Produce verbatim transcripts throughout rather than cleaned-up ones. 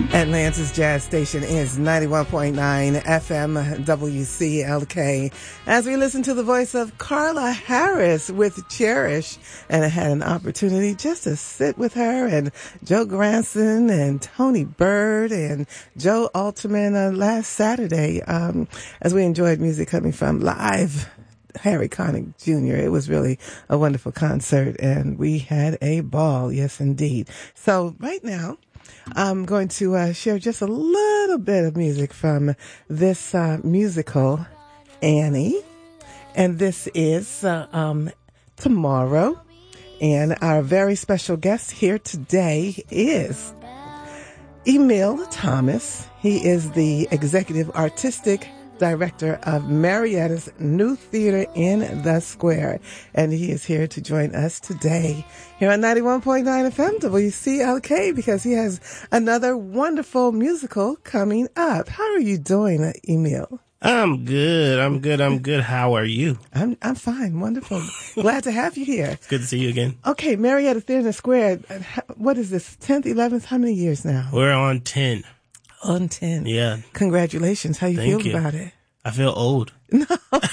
Atlanta's Jazz Station is ninety-one point nine F M W C L K. As we listen to the voice of Carla Harris with Cherish, and I had an opportunity just to sit with her and Joe Granson and Tony Bird and Joe Alterman uh, last Saturday um, as we enjoyed music coming from live Harry Connick Junior It was really a wonderful concert, and we had a ball, yes indeed. So right now, I'm going to uh, share just a little bit of music from this uh, musical, Annie. And this is uh, um, tomorrow. And our very special guest here today is Emil Thomas. He is the Executive Artistic Director of Marietta's New Theater in the Square. And he is here to join us today here on ninety-one point nine F M W C L K because he has another wonderful musical coming up. How are you doing, Emil? I'm good. I'm good. I'm good. How are you? I'm I'm fine. Wonderful. Glad to have you here. It's good to see you again. Okay, Marietta Theater in the Square. What is this, tenth, eleventh? How many years now? We're on ten. On ten. Yeah. Congratulations. How you Thank feel you. about it? I feel old. No.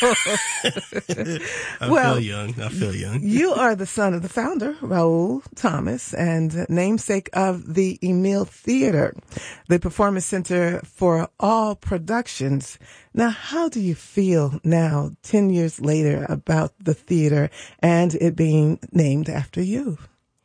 I Well, feel young. I feel young. You are the son of the founder, Raoul Thomas, and namesake of the Emil Theater, the performance center for all productions. Now, how do you feel now, ten years later, about the theater and it being named after you?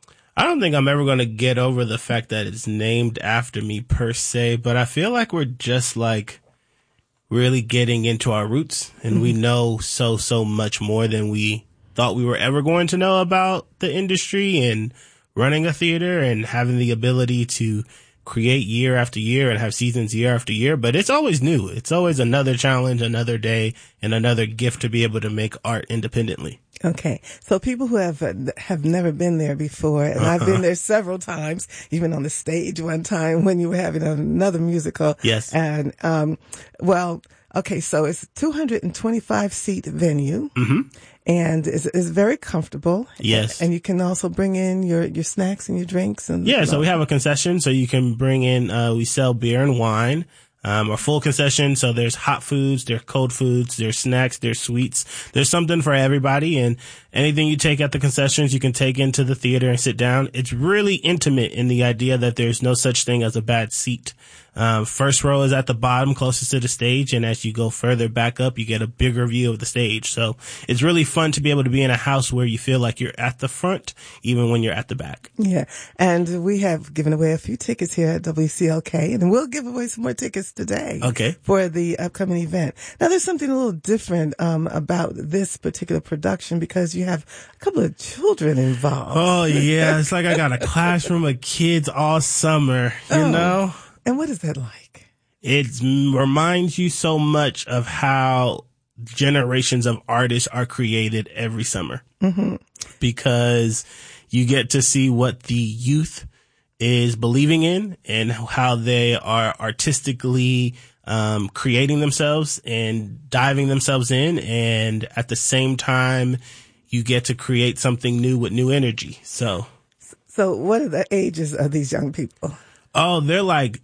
I don't think I'm ever going to get over the fact that it's named after me per se, but I feel like we're just like really getting into our roots, and mm-hmm. we know so, so much more than we thought we were ever going to know about the industry and running a theater and having the ability to create year after year and have seasons year after year. But it's always new. It's always another challenge, another day, and another gift to be able to make art independently. Okay. So people who have uh, have never been there before, and uh-huh. I've been there several times, even on the stage one time when you were having another musical. Yes. And, um, well, okay, so it's a two hundred twenty-five seat venue. Mm-hmm. And it's, it's very comfortable. Yes. And you can also bring in your, your snacks and your drinks. And Yeah, so we have a concession, so you can bring in, uh, we sell beer and wine. Um, a full concession, so there's hot foods, there's cold foods, there's snacks, there's sweets. There's something for everybody, and anything you take at the concessions, you can take into the theater and sit down. It's really intimate in the idea that there's no such thing as a bad seat. Um, first row is at the bottom, closest to the stage, and as you go further back up, you get a bigger view of the stage. So it's really fun to be able to be in a house where you feel like you're at the front, even when you're at the back. Yeah, and we have given away a few tickets here at W C L K, and we'll give away some more tickets today. Okay. For the upcoming event. Now, there's something a little different um, about this particular production because you have a couple of children involved. Oh, yeah. It's like I got a classroom of kids all summer, you oh. know? And what is that like? It reminds you so much of how generations of artists are created every summer. Mm-hmm. Because you get to see what the youth is believing in and how they are artistically um creating themselves and diving themselves in, and at the same time you get to create something new with new energy. So so what are the ages of these young people? Oh, they're like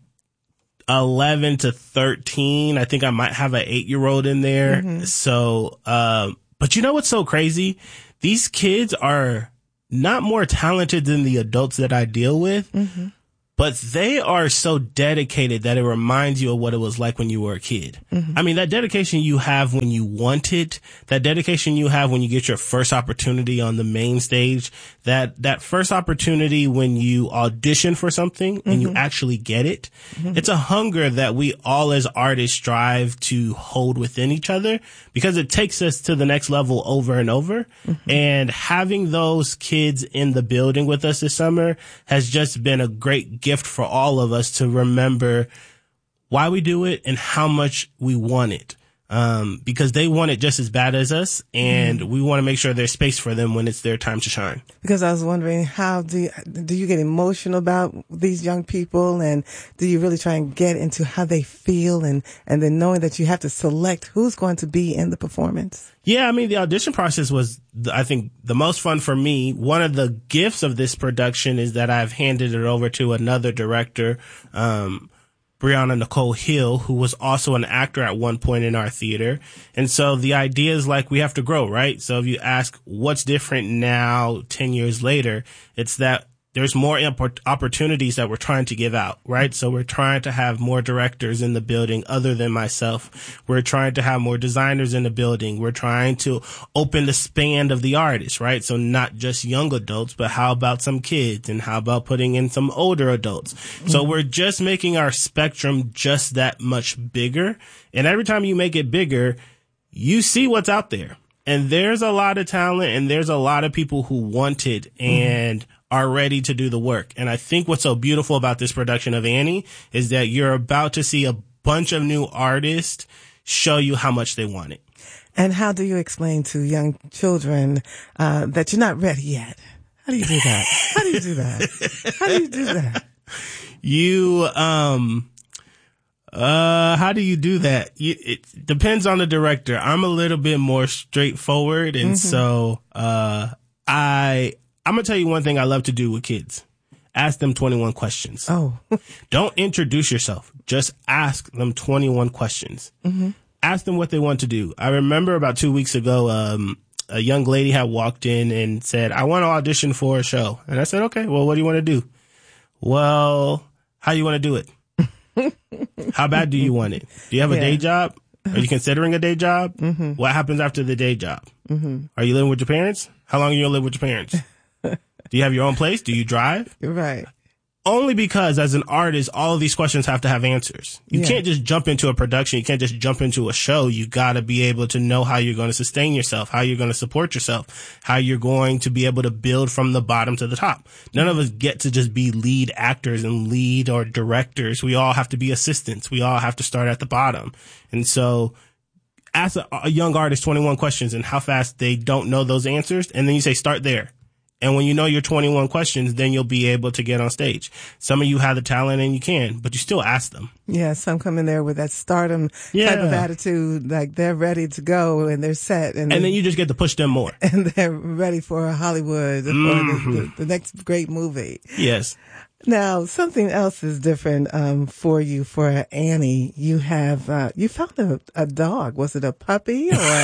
eleven to thirteen. I think I might have an eight year old in there. Mm-hmm. So um but you know what's so crazy? These kids are not more talented than the adults that I deal with, mm-hmm. but they are so dedicated that it reminds you of what it was like when you were a kid. Mm-hmm. I mean, that dedication you have when you want it, that dedication you have when you get your first opportunity on the main stage, that, that first opportunity when you audition for something mm-hmm. and you actually get it. Mm-hmm. It's a hunger that we all as artists strive to hold within each other because it takes us to the next level over and over. Mm-hmm. And having those kids in the building with us this summer has just been a great gift for all of us to remember why we do it and how much we want it. Um, because they want it just as bad as us, and mm. we want to make sure there's space for them when it's their time to shine. Because I was wondering, how do you, do you get emotional about these young people, and do you really try and get into how they feel, and, and then knowing that you have to select who's going to be in the performance? Yeah, I mean, the audition process was, I think, the most fun for me. One of the gifts of this production is that I've handed it over to another director, um, Brianna Nicole Hill, who was also an actor at one point in our theater. And so the idea is like we have to grow, right? So if you ask what's different now, ten years later, it's that there's more opportunities that we're trying to give out, right? So we're trying to have more directors in the building other than myself. We're trying to have more designers in the building. We're trying to open the span of the artists, right? So not just young adults, but how about some kids, and how about putting in some older adults? Mm-hmm. So we're just making our spectrum just that much bigger. And every time you make it bigger, you see what's out there. And there's a lot of talent, and there's a lot of people who want it and mm-hmm. are ready to do the work. And I think what's so beautiful about this production of Annie is that you're about to see a bunch of new artists show you how much they want it. And how do you explain to young children uh, that you're not ready yet? How do you do that? How do you do that? How do you do that? You, um, uh, how do you do that? You, it depends on the director. I'm a little bit more straightforward. And mm-hmm. so, uh, I, I'm going to tell you one thing I love to do with kids. Ask them twenty-one questions. Oh. Don't introduce yourself. Just ask them twenty-one questions. Mm-hmm. Ask them what they want to do. I remember about two weeks ago, um, a young lady had walked in and said, I want to audition for a show. And I said, okay, well, what do you want to do? Well, how do you want to do it? How bad do you want it? Do you have a yeah. day job? Are you considering a day job? Mm-hmm. What happens after the day job? Mm-hmm. Are you living with your parents? How long are you going to live with your parents? Do you have your own place? Do you drive? Right. Only because as an artist, all of these questions have to have answers. You yeah. can't just jump into a production. You can't just jump into a show. You got to be able to know how you're going to sustain yourself, how you're going to support yourself, how you're going to be able to build from the bottom to the top. None of us get to just be lead actors and lead or directors. We all have to be assistants. We all have to start at the bottom. And so ask a, a young artist twenty-one questions and how fast they don't know those answers. And then you say, start there. And when you know your twenty-one questions, then you'll be able to get on stage. Some of you have the talent and you can, but you still ask them. Yeah, some come in there with that stardom yeah. type of attitude, like they're ready to go and they're set. And, and then, then you just get to push them more. And they're ready for Hollywood, mm-hmm. or the, the, the next great movie. Yes. Now, something else is different um, for you, for Annie. You have, uh, you found a, a dog. Was it a puppy or...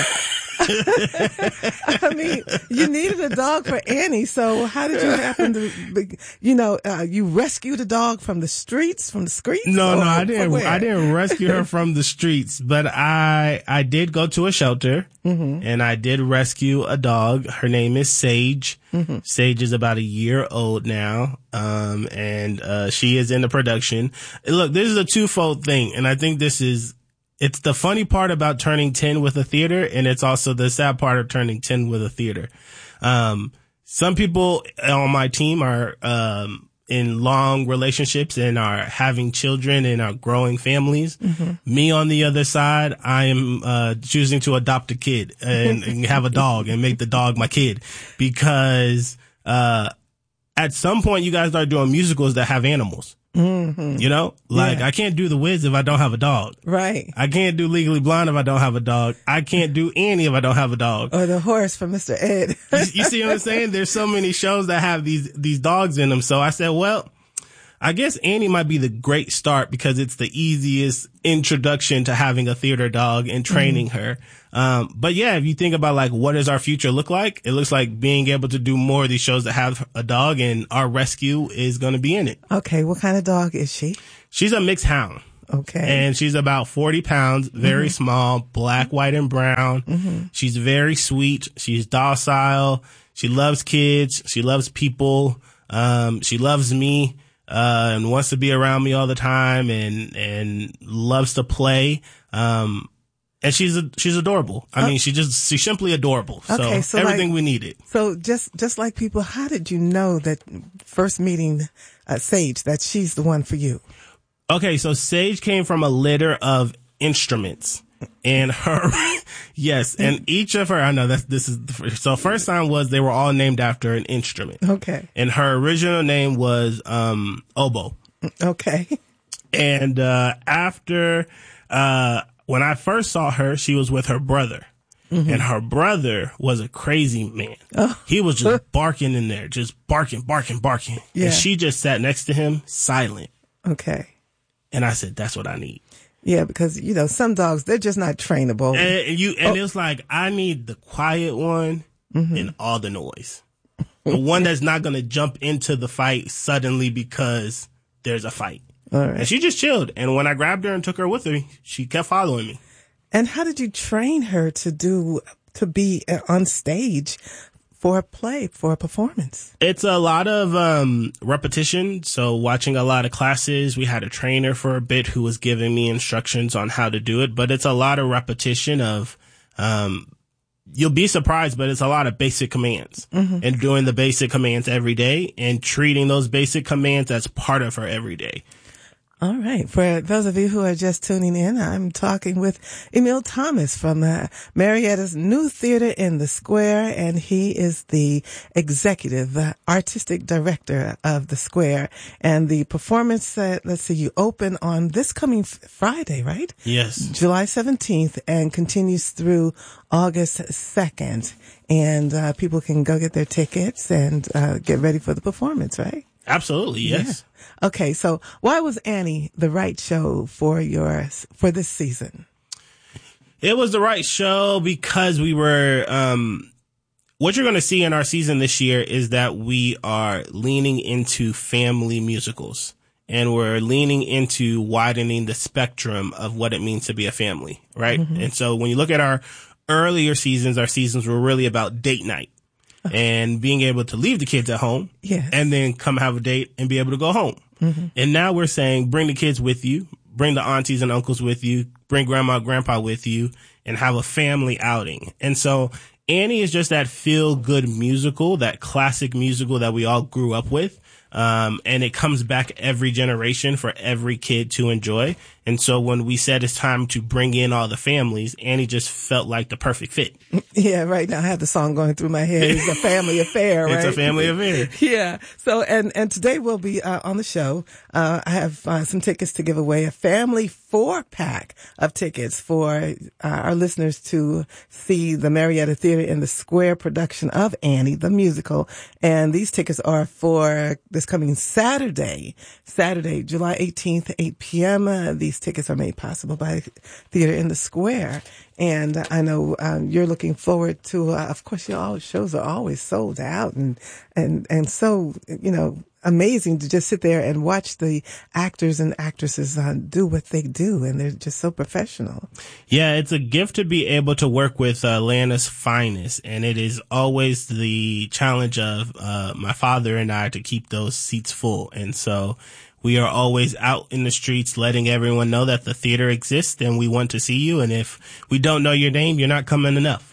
I mean, you needed a dog for Annie, so how did you happen to, you know, uh, you rescued a dog from the streets, from the streets? No, or, no, I didn't. I didn't rescue her from the streets, but I, I did go to a shelter mm-hmm. and I did rescue a dog. Her name is Sage. Mm-hmm. Sage is about a year old now, um, and uh, she is in the production. Look, this is a twofold thing, and I think this is. It's the funny part about turning ten with a theater, and it's also the sad part of turning ten with a theater. Um, some people on my team are, um, in long relationships and are having children and are growing families. Mm-hmm. Me on the other side, I am, uh, choosing to adopt a kid and, and have a dog and make the dog my kid because, uh, at some point you guys start doing musicals that have animals. Mm-hmm. You know, like yeah. I can't do The Wiz if I don't have a dog. Right. I can't do Legally Blonde if I don't have a dog. I can't do Annie if I don't have a dog. Or The Horse from Mister Ed. you, you see what I'm saying? There's so many shows that have these, these dogs in them. So I said, well, I guess Annie might be the great start because it's the easiest introduction to having a theater dog and training mm-hmm. her. Um, but yeah, if you think about like, what does our future look like? It looks like being able to do more of these shows that have a dog, and our rescue is going to be in it. Okay. What kind of dog is she? She's a mixed hound. Okay. And she's about forty pounds, very mm-hmm. small, black, white, and brown. Mm-hmm. She's very sweet. She's docile. She loves kids. She loves people. Um, she loves me. Uh, and wants to be around me all the time and, and loves to play. Um, and she's, a, she's adorable. I oh. mean, she just, she's simply adorable. Okay, so, so everything like, we needed. So just, just like people, how did you know that first meeting, uh, Sage, that she's the one for you? Okay. So Sage came from a litter of instruments. And her, yes, and each of her, I know that this is, so first time was they were all named after an instrument. Okay. And her original name was, um, oboe. Okay. And, uh, after, uh, when I first saw her, she was with her brother. Mm-hmm. And her brother was a crazy man. Oh. He was just barking in there, just barking, barking, barking. Yeah. And she just sat next to him, silent. Okay. And I said, that's what I need. Yeah, because, you know, some dogs, they're just not trainable. And you, and oh. It's like, I need the quiet one mm-hmm. and all the noise. The one that's not going to jump into the fight suddenly because there's a fight. All right. And she just chilled. And when I grabbed her and took her with her, she kept following me. And how did you train her to do, to be on stage for a play, for a performance? It's a lot of um repetition. So watching a lot of classes, we had a trainer for a bit who was giving me instructions on how to do it. But it's a lot of repetition of, um, you'll be surprised, but it's a lot of basic commands mm-hmm. and doing the basic commands every day and treating those basic commands as part of her every day. All right. For those of you who are just tuning in, I'm talking with Emil Thomas from uh, Marietta's new theater in the Square, and he is the executive uh, artistic director of the Square. And the performance, uh, let's see, you open on this coming f- Friday, right? Yes. July seventeenth, and continues through August second. And uh, people can go get their tickets and uh, get ready for the performance, right? Absolutely, yes. Yeah. Okay, so why was Annie the right show for your for this season? It was the right show because we were um what you're going to see in our season this year is that we are leaning into family musicals, and we're leaning into widening the spectrum of what it means to be a family, right? Mm-hmm. And so when you look at our earlier seasons, our seasons were really about date night. And being able to leave the kids at home yes. and then come have a date and be able to go home. Mm-hmm. And now we're saying bring the kids with you, bring the aunties and uncles with you, bring grandma and grandpa with you, and have a family outing. And so Annie is just that feel good musical, that classic musical that we all grew up with. Um, and it comes back every generation for every kid to enjoy. And so when we said it's time to bring in all the families, Annie just felt like the perfect fit. Yeah, right now I have the song going through my head. It's a family affair, right? It's a family affair. Yeah. So, and, and today we'll be uh, on the show. Uh, I have uh, some tickets to give away, a family four pack of tickets for uh, our listeners to see the Marietta Theater in the Square production of Annie, the musical. And these tickets are for this coming Saturday, Saturday, July eighteenth, eight p.m. Uh, these tickets are made possible by Theater in the Square. And I know um, you're looking forward to, uh, of course, your shows are always sold out and, and, and so, you know, amazing to just sit there and watch the actors and actresses uh, do what they do. And they're just so professional. Yeah, it's a gift to be able to work with uh, Atlanta's finest. And it is always the challenge of uh, my father and I to keep those seats full. And so we are always out in the streets letting everyone know that the theater exists and we want to see you. And if we don't know your name, you're not coming enough.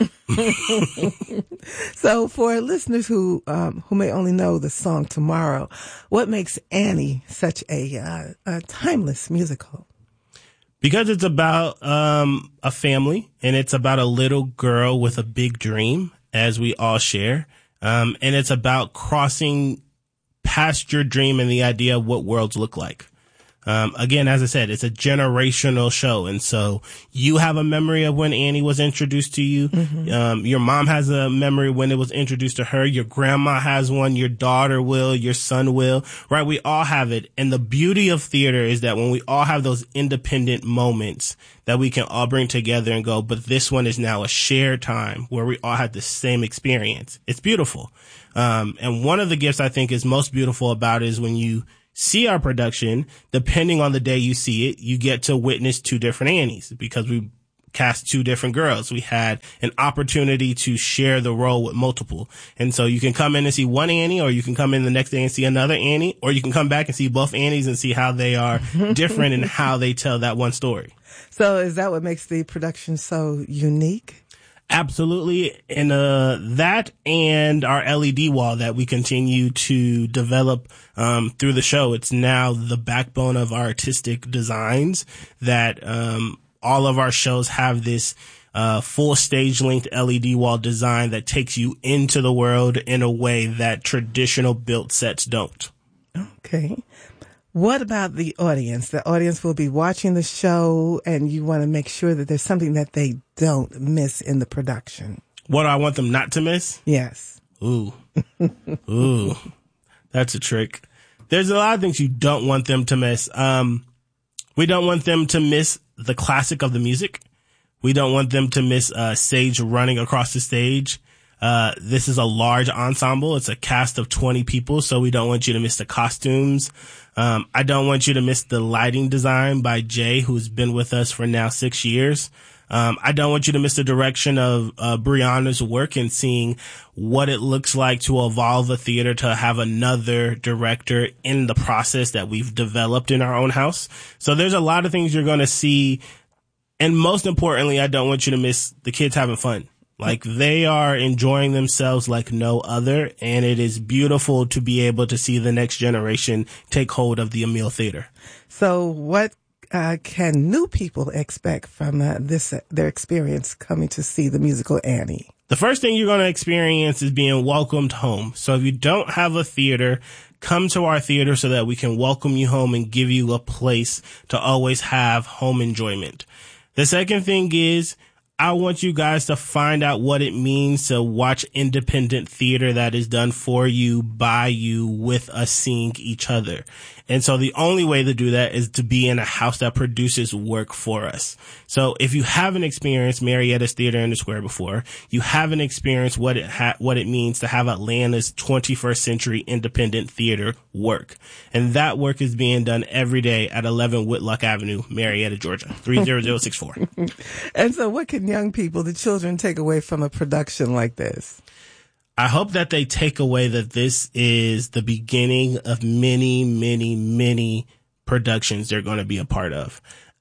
So for listeners who um, who may only know the song Tomorrow, what makes Annie such a, uh, a timeless musical? Because it's about um, a family, and it's about a little girl with a big dream, as we all share. Um, and it's about crossing past your dream and the idea of what worlds look like. Um, again, as I said, it's a generational show. And so you have a memory of when Annie was introduced to you. Mm-hmm. Um, your mom has a memory when it was introduced to her. Your grandma has one. Your daughter will. Your son will. Right? We all have it. And the beauty of theater is that when we all have those independent moments that we can all bring together and go, but this one is now a shared time where we all have the same experience. It's beautiful. Um, and one of the gifts I think is most beautiful about it is when you see our production, depending on the day you see it, you get to witness two different Annies because we cast two different girls. We had an opportunity to share the role with multiple. And so you can come in and see one Annie, or you can come in the next day and see another Annie, or you can come back and see both Annies and see how they are different and how they tell that one story. So is that what makes the production so unique? Absolutely. And uh that and our L E D wall that we continue to develop um through the show. It's now the backbone of our artistic designs that um all of our shows have this uh, full stage length L E D wall design that takes you into the world in a way that traditional built sets don't. Okay. What about the audience? The audience will be watching the show, and you want to make sure that there's something that they don't miss in the production. What do I want them not to miss? Yes. Ooh. Ooh. That's a trick. There's a lot of things you don't want them to miss. Um, we don't want them to miss the classic of the music. We don't want them to miss uh, Sage running across the stage. Uh, this is a large ensemble. It's a cast of twenty people, so we don't want you to miss the costumes. Um, I don't want you to miss the lighting design by Jay, who's been with us for now six years. Um, I don't want you to miss the direction of uh, Brianna's work and seeing what it looks like to evolve a theater to have another director in the process that we've developed in our own house. So there's a lot of things you're going to see. And most importantly, I don't want you to miss the kids having fun. Like, they are enjoying themselves like no other, and it is beautiful to be able to see the next generation take hold of the Emile Theater. So what uh, can new people expect from uh, this, uh, their experience coming to see the musical Annie? The first thing you're going to experience is being welcomed home. So if you don't have a theater, come to our theater so that we can welcome you home and give you a place to always have home enjoyment. The second thing is, I want you guys to find out what it means to watch independent theater that is done for you, by you, with us seeing each other. And so the only way to do that is to be in a house that produces work for us. So if you haven't experienced Marietta's Theater in the Square before, you haven't experienced what it ha- what it means to have Atlanta's twenty-first century independent theater work. And that work is being done every day at eleven Whitlock Avenue, Marietta, Georgia, three zero zero six four. And so what can young people, the children, take away from a production like this? I hope that they take away that this is the beginning of many, many, many productions they're going to be a part of.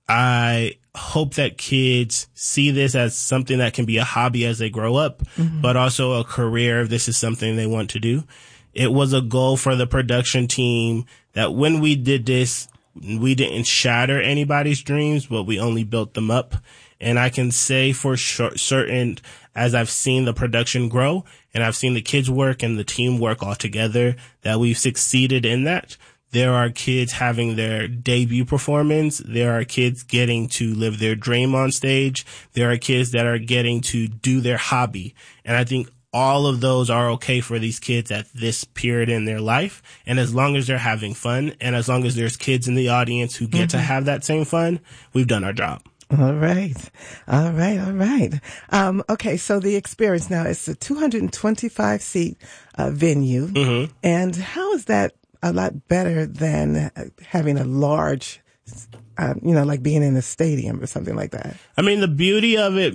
I hope that kids see this as something that can be a hobby as they grow up, mm-hmm. but also a career if this is something they want to do. It was a goal for the production team that when we did this, we didn't shatter anybody's dreams, but we only built them up. And I can say for sure, certain, as I've seen the production grow and I've seen the kids work and the team work all together, that we've succeeded in that. There are kids having their debut performance. There are kids getting to live their dream on stage. There are kids that are getting to do their hobby. And I think all of those are okay for these kids at this period in their life. And as long as they're having fun and as long as there's kids in the audience who get mm-hmm. to have that same fun, we've done our job. All right. All right. All right. Um, okay. So the experience now, it's a two hundred twenty-five seat uh, venue. Mm-hmm. And how is that a lot better than having a large, uh, you know, like being in a stadium or something like that? I mean, the beauty of it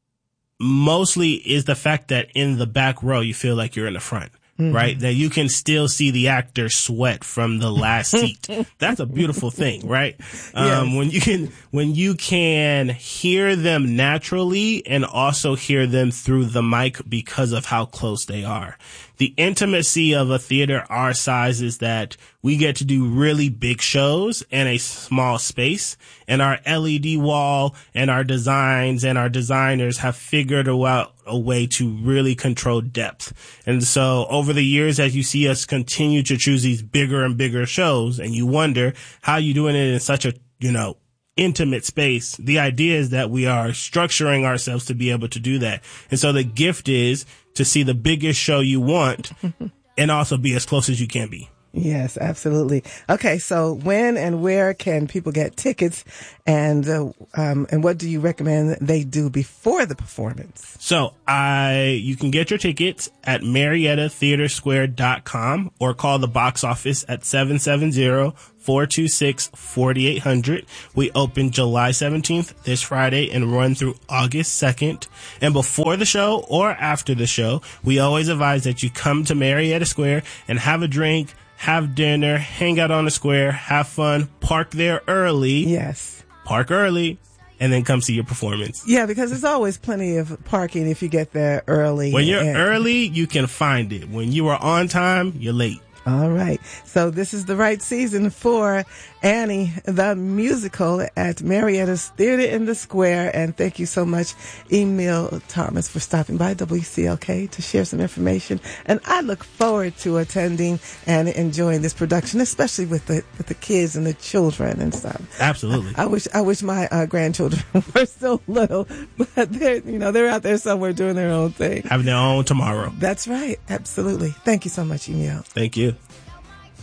mostly is the fact that in the back row, you feel like you're in the front. Mm-hmm. Right? That you can still see the actor sweat from the last seat. That's a beautiful thing, right? Um, yes. when you can, when you can hear them naturally and also hear them through the mic because of how close they are. The intimacy of a theater our size is that we get to do really big shows in a small space, and our L E D wall and our designs and our designers have figured out a way to really control depth. And so over the years, as you see us continue to choose these bigger and bigger shows, and you wonder how you doing it in such a, you know, intimate space, the idea is that we are structuring ourselves to be able to do that. And so the gift is to see the biggest show you want and also be as close as you can be. Yes, absolutely. Okay, so when and where can people get tickets, and uh, um, and what do you recommend they do before the performance? So I, you can get your tickets at marietta theater square dot com or call the box office at seven seven zero, four two six, four eight zero zero. We open July seventeenth, this Friday, and run through August second. And before the show or after the show, we always advise that you come to Marietta Square and have a drink, have dinner, hang out on the square, have fun, park there early. Yes. Park early, and then come see your performance. Yeah, because there's always plenty of parking if you get there early. When you're and- early, you can find it. When you are on time, you're late. All right. So this is the right season for Annie, the musical at Marietta's Theater in the Square. And thank you so much, Emil Thomas, for stopping by W C L K to share some information. And I look forward to attending and enjoying this production, especially with the with the kids and the children and stuff. Absolutely. I, I wish I wish my uh, grandchildren were still little, but they're you know they're out there somewhere doing their own thing, having their own tomorrow. That's right. Absolutely. Thank you so much, Emil. Thank you.